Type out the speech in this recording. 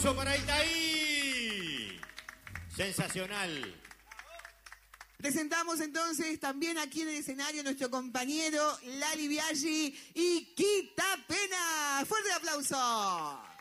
aplauso para Itaí. Sensacional. Presentamos entonces también aquí en el escenario nuestro compañero Lali Biaggi y Quita Pena. ¡Fuerte aplauso!